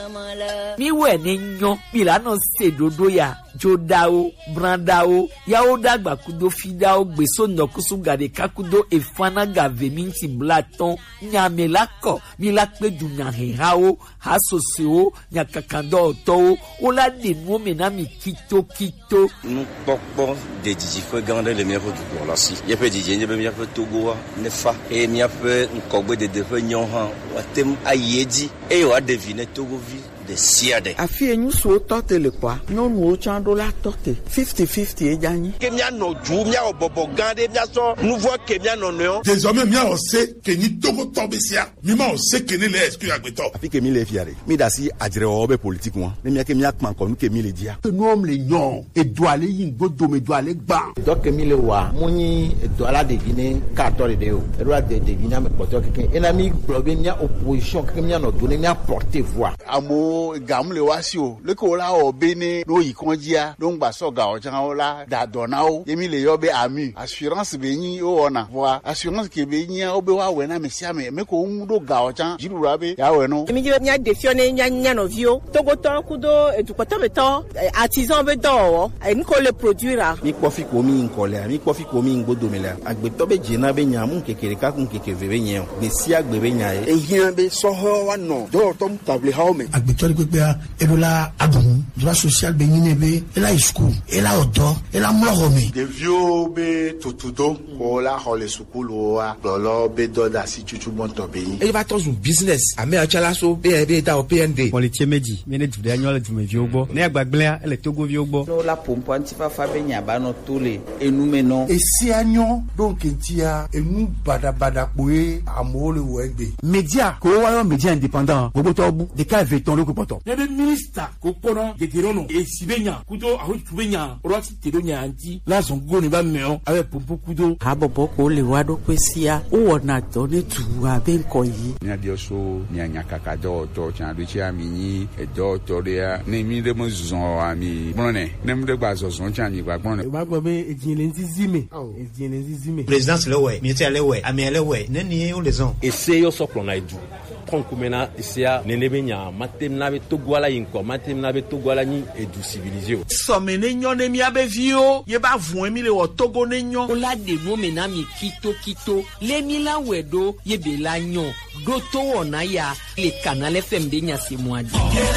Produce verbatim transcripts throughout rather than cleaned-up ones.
mi we ne nyo mi la no se dodo ya jodao brandao yao dagba kudo fidao gbeso nokusu gade kakudo efana gave minti blaton nyamelako mi la pe du nyahao hasoseo nyakakando to o la de no mena mi kito kito nous pokpo de dijifo gande le mieux du pour la si y a peu dijé y a bien peu togo ne fa et mi a peu nkogbe de de fe nyon han watem ayedi e wa deviner togo vi de siade afie nyu so tote le kwa no no chando la tote fifty fifty e jani ke mi ano ju mi a bobo gande mi a so nouveau ke mi ano no désormais mi a on sait que ni togo tobesia mi ma on sait que ne le excuse agbeto afi ke mi le fiare mi da si adire obe politique won ne mi a ke mi akman ko nu ke mi le dia que nous homme les non et doit aller yin godo me doit aller gba donc mi le wa muni doit la deviner quatorze de o e doit de deviner me poto ke en ami bloguer mi a opposition ke mi ano donner mi a porter voix amo gamle wasio le ko la obene no yikonjia don gba so ga o jan o la da donao yemi le yobe ami assurance be yin o ona voa assurance ke be yin o be wa we na me sia me me ko ndo ga o jan jirura be ya we no yemi je nya defione nya nya no vio togo to kudo edukoto be to artisan be do e nko le produire mi kofi ko mi nkole mi kofi ko mi ngbodo mele agbeto be jina be nya mu kekere ka kun kekeve be nya be si agbe be nya e yin be so ho wa no do to table ha o me agbeto gbegbe edola adun droit social be nyine be ela school ela odo ela mlohome de vieux be tutudo ko la hole school wa lolo be do da si chuchu bonto be yin e va to business ame achala so be be da o P N D politie meji mene du anyo du me vi ogbo na agbagble ele togo vi ogbo no la pompo antifa fa be nya ba no tole enu me no e si anyo donc ntia enu bada bada poe amole wo egbe media ko wa yo media indépendant gbogbo to bu de ka veton lo ko poto ne be minister ko kono de tirono e sibenya kudo aho tubenya roti tironya anti la son go ni ba meo ave pompo kudo abobo ko le wa do kwesia o wona to ne tu abe nko yi mi adio so mi anya kaka do to chan do chi ami yin e do to ria ne mi de mo zon ami brone ne mi de gba zon chan ni gba brone ba gbo be ejin le nti zime ejin le nti zime président le we ministère le we ami le we ne ni o le zon e se yo so plona edu konkumena isia nenebenya matemna be togwala yinko matemna be togwala ni edu civilisé so menenyo ne mi abevio ye ba vun mi le wo togo nenyo o la de no mena mi kito kito le mi la wedo ye be la nyon do to wona ya le canal F M de nya se moadi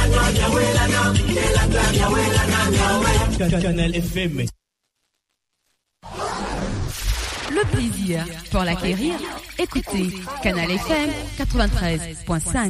Canal F M. Le plaisir pour l'acquérir, écoutez Canal F M quatre-vingt-treize point cinq.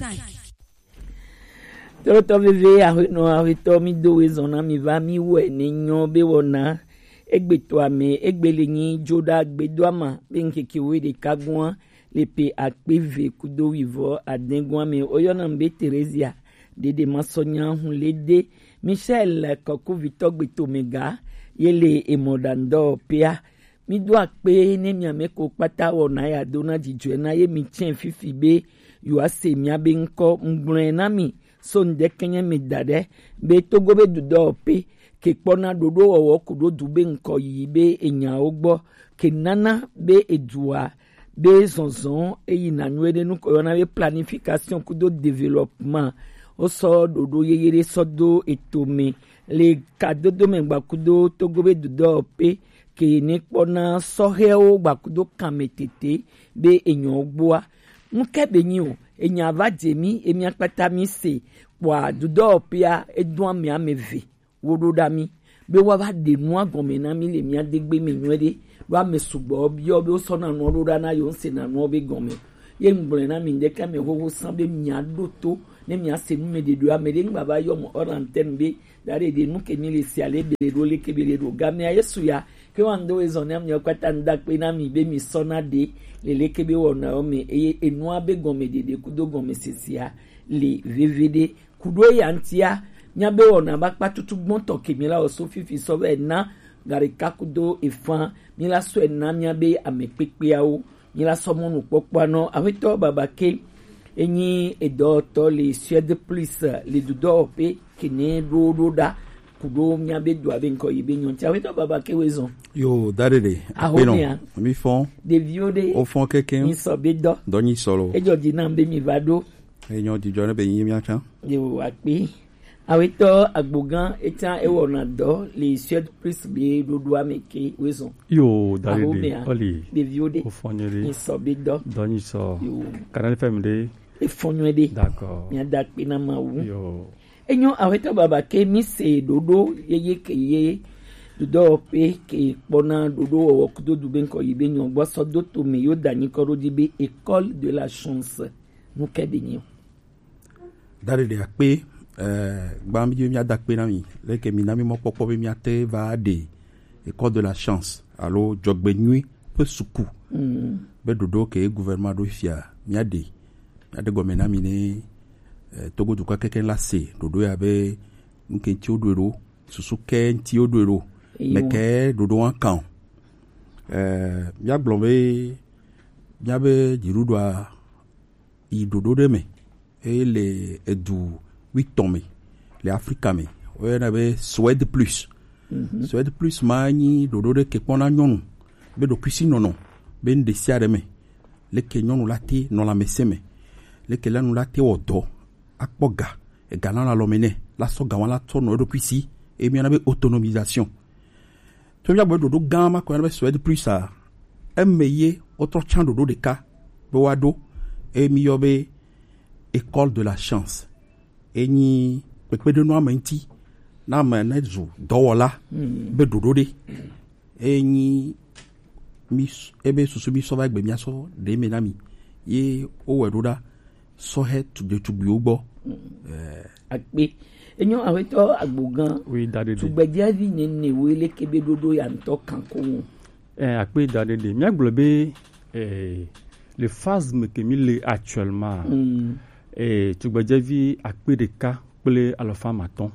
Toto veve arino arito mi dowe zona mi va mi we ni nyon be wona egbeto ame egbelenyi joda gbedwama benkeke we de kagwan lepe akpeve kudo wivo adengwa me oyona mbe Teresia dede masonya hunlede Michel Koko Victor gbeto mega yele emodando pia mi do akpe ne mi ameko pata wona ya dona dijwe na ye mi chen fifi be yo ase mi abe nko ngbren na mi so nde kenye mi dade be togo be dudo pe ke pona dodo owo kudo dube nko yi be enya ogbo ke nana be edua be zonzon e yina nwede nu ko na be planification kudo développement o so dodo yeyere so do etome le kadodo mengba kudo togo be dudo pe ke ni pona soheo gbakudo kametete be enyo ogboa nkebe nyi o enya vademi emi akpata mi se wa dudo pia edun mi ameve wododa mi be wa ba de nu agome na mi le mi adegbe mi nwede wa me sugbo bi o be o so na nu wododa na yo nse na nu obe gome ye ngbere na mi ndeka me hoho san be mi adoto ne mi ase nu me de do amere ngba ba yo mo orantene be dare de nu ke mi le si ale be ro le ke be ro game ayesu ya ke wando ezone am yokwata ndakpe na mi be mi sona de lele kebe wona o me e enu abe gome de de kudo gome sesia le vvd kudo yantia nya be wona ba patutu gbonto ke mi la o so fifi so be na gari kakudo efan mi la so na nya be amepepe awo mi la so monu popo no awito babake enyi edo to le suede plus le dudo pe kene rododa kudo mi abe do abe nko yibe nyon ti awito baba kewezon yo darede apeno mi fon de viode o fon keken ni so be do do ni solo e jodi na mbe mi vado Réunion du journée ben yimia chan. Yo akpi. Awito agbogan etan e wona do les Suède plus be dodo ameke weson. Yo dalide oli. De viode. O fonyere. Ni so be do. Doni so. Canal F M de. E fonyede. D'accord. Mi adakpi na mawu. Yo. Enyo awito baba ke mi se dodo yeye ke ye dodo pe ke pona dodo o kudo du ben ko yibe nyon bo so do to me yo dani ko rodi be école de la chance. Nou ke benyo. Dalide akpi Euh, gbam bi mi adak pe na mi le ke mi na mi mo popo bi mi ate va de école de la chance allo jogbe nuit peu suku mm. be dodo ke gouvernement do fia mi ade mi ade go mena mi ne eh, togo du kwa keken la se dodo ya be nke ti odoro susu ke ti odoro me ke dodo an kan euh mi aglombe mi abe dirudo a i dodo de me e le edu huit tombé les africains mais on avait Suède plus mm-hmm. Suède plus mani dodo de ke pona nyonu be do kwisi nono be ndesiare me le ke nyonu lati no la meseme le ke lanu lati odo akpoga e galan la lomene la so gawan la to no do kwisi e mi na be autonomisation to mi agbo dodo gama ko na be Suède plus a emeye autre chan dodo de ka be wado e mi yobe école de la chance eni pekpe de noa menti na ma na zu dowola mm. be dodo de eni mi ebe susu mi so ba gbe mi aso de me na mi ye o wedoda so he to de to bi ogbo eh akpe enyo aweto agbogan oui dade de to gbeja vi ni ni we le kebe dodo ya nto kanko eh akpe dade de mi aglobe eh le phasme que mi le actuellement mm. Et tu vas déjà vu à peu de cas pour les alpha maton.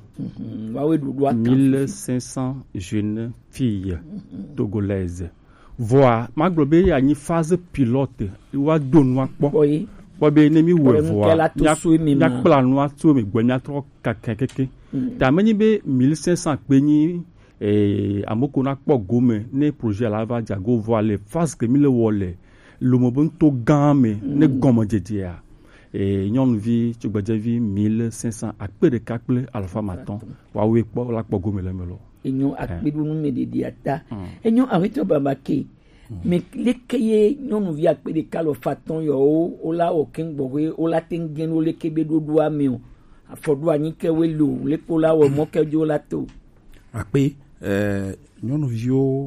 mille cinq cents jeunes filles mm-hmm. togolaises. Voir, ma globe y a une phase pilote. Il va donner quoi? Oui. Quoi bien nemi ouais voir. Il y a il y a plan noir tout mais il y a trop kakeke. T'as mené be mille cinq cents béni et à moko na quoi gomme ne projet là va diago voir les phases que mille wole. Le mobon to gamme ne gomme jedia. Et ñon vi tu gbaja vi mille cinq cents akpe de kakple alpha maton wa we po la po gomele melo enyo akpe dunu me de diata enyo arito babake me lekeye ñon vi akpe de kalo faton yo o la o ken gbowe o la tengen o le kebe do do ami o afodo anyi ke we lo le po la o mo ke jo la to akpe euh ñon vi o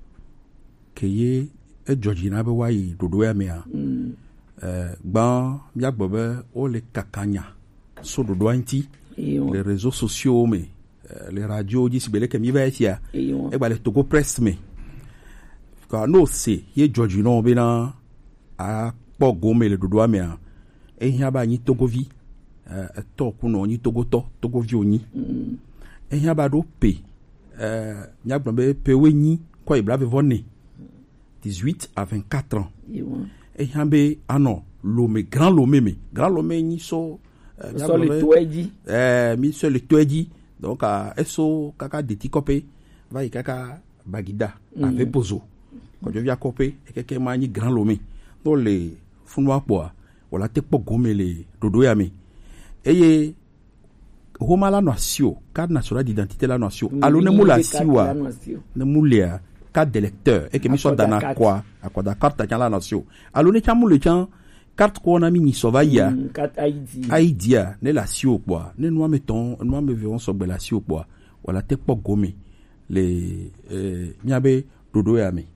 keye e Georgina be wa yi do do ami a Euh, ben, bien bobe, oh les cacagna, sur le doigt les réseaux sociaux, mais euh, les radios disent que mi va être ya, et ben les Togo presse mais, car nous c'est, y George non bena a pas gommé le doigt mais, et y a ba ni Togo vi, euh, to kuno ni Togo to, Togo vi oni, et y a ba do pe, euh, y a bobe pe weni, quoi il blave vonné, dix-huit à vingt-quatre ans. Et yambe ano lome grand lome me grand lome ni so euh, so le toeji eh mi so le toeji donc a uh, eso kaka de tikopé va kaka bagida mm. avec pozo quand je viens copé et quelqu'un mani grand lome donc les funwa poa wala te po gome le dodo yame eye homa la nation carte nationale d'identité la nation alo ne mula siwa ne mulia carte d'électeur et que mi so dana quoi à quoi da carte dans la nation alors ne chamu le chan carte ko na mi ni sovaya carte I D I D ne la sio quoi ne nous mettons nous me verrons sur la sio quoi wala te po gomi les euh nyabe dodo ya mi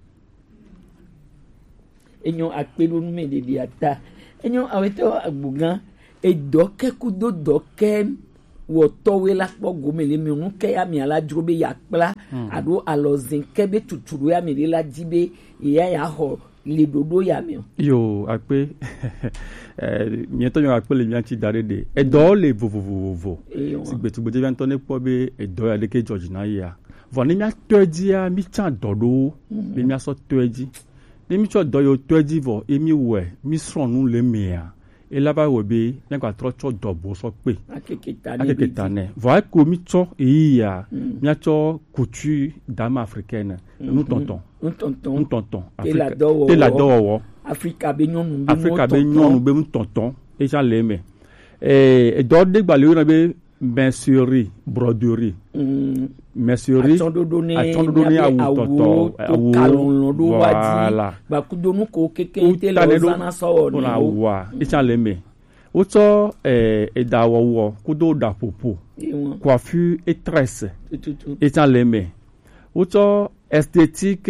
enyo akpelu me de diata enyo aweto agbugan e doke kudo doke wo towe la po gomele mi un ke ya mi ala drobe ya kpla ado alozin kebe tuturu ya mi la dibe ya ya ho le dodo ya mi yo akpe eh mieto yo akpe le mianti dare de e do le vo vo vo vo si gbetu gbe de antone po be e do ya de ke George na ya voni mi atodi ya mi chan dodo mi mi aso todi ni mi cho do yo todi vo e mi we mi sron nu le mea et là-bas obe bien quoi trop trop dobo so pe akeketane voilà comme to et ya mia to couture dame africaine nous tonton nous tonton nous tonton et la do et la do Africa be nyonu be Africa be nyonu be tonton et ça l'aime et dɔ de gbalẽ wo na be mercerie broderie mercerie atɔndodoni awu tɔtɔ awu voilà bakudonu ko keke te le zana so ni o wa icha le me o to eh edawɔwɔ kudo da popo coiffure et tresse icha le me o to esthétique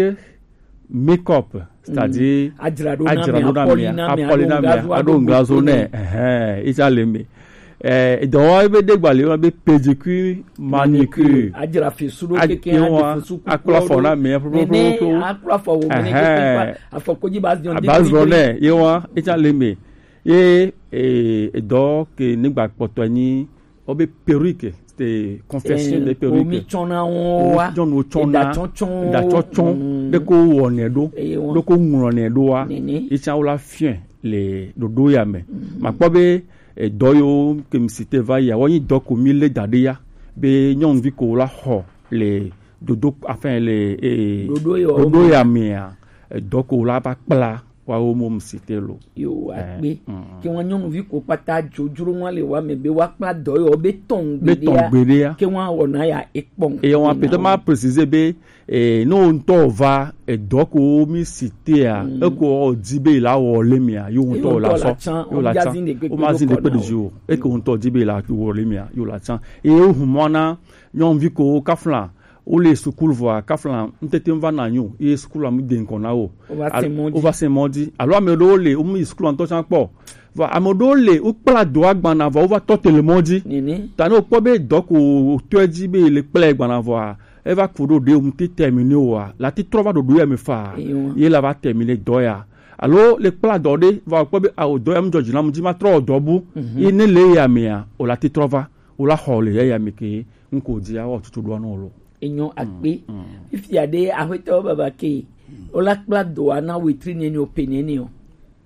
make-up c'est-à-dire adradona apolina me adongazo ne eh icha le me eh dɔwɔ be de gbali wa be pédicure manicure ajira fi sudo keke ade fi suku akula fona me ne akula fo wo ne keke afokoji bas di on de bas ne ye wa echa leme ye eh dɔ ke nígbà poto ni o be perruque c'était confession de perruque o mi chona wa john o chona da chochon de ko wone do do ko nwone do wa echa ola fien le dodo ya me makpobe e doyo que me cité va ya woni doko mille dadia be nyon vi ko la ho le dodo enfin le e dodo ya mia doko la ba pla wa o mo cité lo yo agbe ke won nyon vi ko pata jojuro won le wa me be wa pla doyo be ton gbe ya ke won wona ya epon et on a peut-être mal préciser be e no nto va e doko mi cité a e ko dibe la wo le mia yo nto la so yo la chan o ma zin de pe de jour e ko nto dibe la wo le mia yo la chan e o humona nyon vi ko kaflan o le school voa kaflan ntete mva na nyu e school am de nkona o o va se modi alors me do le o mi school an to chan po va amodo le o pla do agban na va o va to tele modi ta no po be doko to ji be le pla agban na va e va kudo de um ti terminer wa la ti trova do do ya me fa ye la va terminer do ya alors le pla do de va po be a o do ya mjoji na mji ma tro do bu e ne le ya me ya o la ti trova o la hole ya ya me ke nko di ya o tutu do na lo enyo agbe if ya de ahweto baba ke ola kla do ana witri ni opene ni o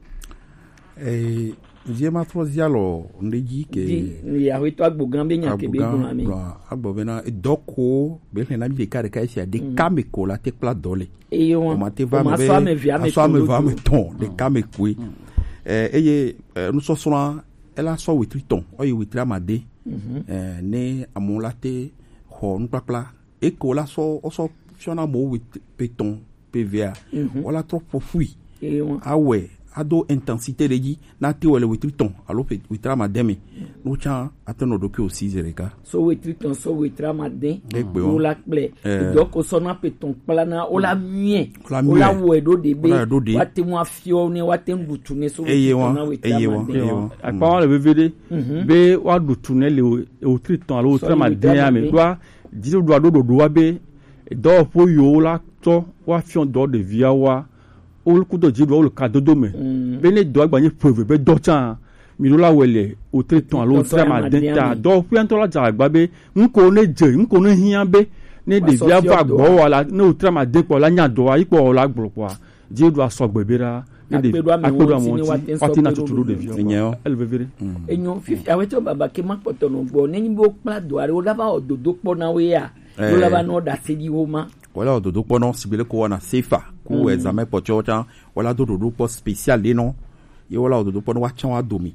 eh je ma trozia lo ndeji ke ya ahweto agbogan be nya ke be gun ami agbobena doko be na bi kare ka sia de kameko la te kla dole e yo ma te va me so me va me ton de kameko eh eye nous so sona ela so witri ton o ye witri amade eh ne amolate ho npapla et que là so so fiona mo with béton P V A wala trop profui ah ouais ado intensité de ji na ti wala with triton alors with ramademe no cha ateno doki aussi zereka so with triton so with ramadem o la ple donc o so na peton plana o la mien o la wo do de be wate mo afio ni wate ngutu ne so na with ramadem akwa le vvd be wa dutu ne le o triton alors o ramadem ame doa diso do do do wa be do po yo la to wa fion do de via wa o ku do ji do o ka do do me be ne do agba ni preuve be do chan mi lo la wele o treton alo trama denta do pi anto la ja agba be nko ne je nko ne hian be ne de via va gbo wala ne o trama de po la nya do wa ipo la gboro po ji do aso gbebera ne de akodo amon ti pati na tutu de via enyo elvevere enyo fifi aweto baba ke mapoto no gbo ne ni bo pla do are o la ba ododo po na we ya lo la ba no da se di homa wala ododo po no sibele ko wana sefa ku examen po chocha wala ododo po spécial de non ye wala ododo po no wa chan wa domi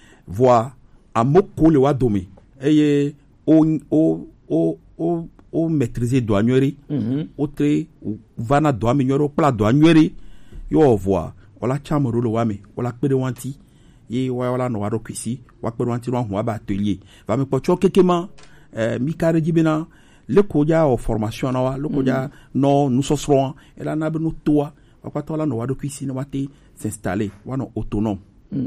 voa amoko le wa domi eye o o o o o maîtriser douanieri o tre vana douane nyoro pla douanieri yo voa wala chamoro lo wa me wala pede wanti ye wala no wa do kwisi wa pede wanti no ho ba atelier va me po chokekema eh mi kare jibena le koja o formation na wa le koja no nous serons et là na be no toa wa kwa la no wa do kwisi no wate s'installer wa no autonome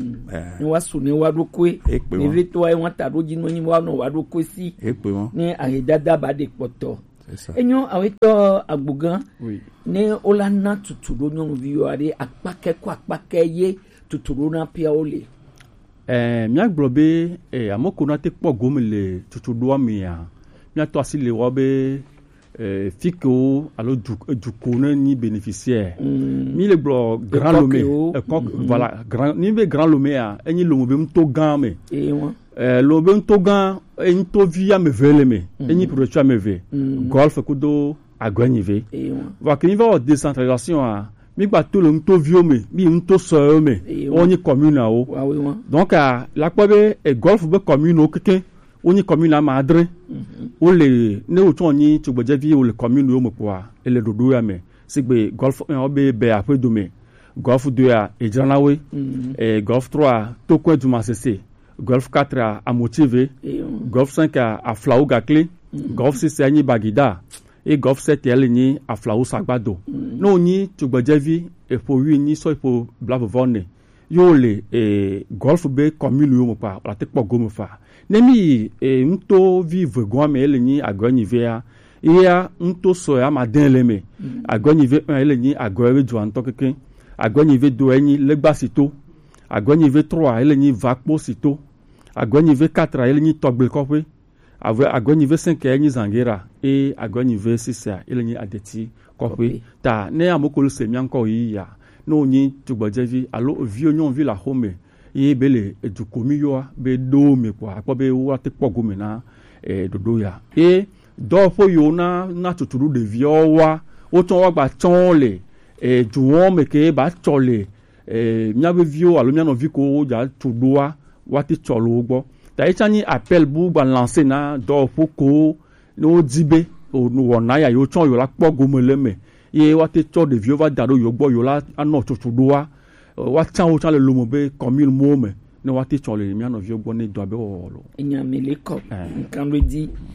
ni wa su ni wa do kwe ni vitwa e won ta do jinu ni wa no wa do kwesi ni ahedada ba de poto enyo aweto agbogan ni olana tuturo nyon vi yo ade apake kwa apake ye tuturo na pia ole eh mi agbobe eh amoko na te po gomele tuturo mi ya mi ato asile wo be eh fiko alo du kone ni bénéficiaire mi le blo grand lomé voilà grand ni be grand lomé a eni lomo be mto gan me eh lo be mto gan eni to via me vele me eni pour tu me ve golf kudo agwani ve va que niveau décentralisation a mi gba to le ŋuto viwo me mi ŋuto sɔewo me wonye commune wo donc la kpɔ be e golf be commune wo keke wonye commune ama adre wole ne wotsɔ nyi tugbedzevi wole commune wo me kpoa ele ɖoɖo ya me sigbe golf un wo be be aƒe dome golf deux a edzrana woe e golf trois tokɔe duma sese golf quatre a amotive golf cinq a aflawo gakle golf six a nyi bagida et golf sept elle ni aflawo sagbado no ni tugbedzevi eƒo wi ni so eƒo blavovone yo le e golf be commune yo mo pa la te kpɔ gome fa ne mi e ŋuto vi vegoa me ele nyi agɔnyivea ya ŋuto so ya ma den le me agɔnyive un ele nyi agɔwe dzo antɔ keke agɔnyive deux enyi legba sito agɔnyive trois ele nyi vakpo sito agɔnyive quatre ele nyi tɔgble kɔƒe agɔnyive cinq enyi zangera et agɔnyive six ele nyi adeti kɔƒe ta ne amoko le se miankɔ yi ya no nyi tugbedzevi alo viwo nyɔnuvi la xome ye be le edukomi yoa be do me kpoa akpɔ be wo ate kpɔ gome na e ɖoɖo ya ye dɔwɔƒe yiwo na na tutuɖu ɖeviwo wa wotsɔ wa gba tsɔ le e duwɔ me ke ba tsɔ le e miabe viwo alo mianɔvi ko wo dza tu ɖoa woate tsɔ le wo gbɔ ta ye tsã nyi appel bu gba lance na dɔwɔƒe ko ne wo di be wɔna ya yiwo tsɔ yiwo la kpɔ gome le me ye woate tsɔ ɖeviwo va da ɖo yiwo gbɔ yiwo la anɔ tutu ɖoa woatsã wo tsã le lome be commune mo me ne woate tsɔ le mianɔviwo gbɔ ne dɔa be wɔwɔ lo. Enyamele kɔ nkan ɖo di